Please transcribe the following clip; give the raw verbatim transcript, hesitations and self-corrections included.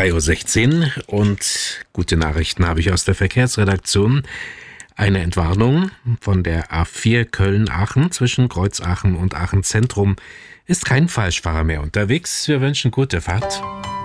drei Uhr sechzehn und gute Nachrichten habe ich aus der Verkehrsredaktion. Eine Entwarnung von der A vier Köln-Aachen zwischen Kreuz-Aachen und Aachen Zentrum ist kein Falschfahrer mehr unterwegs. Wir wünschen gute Fahrt.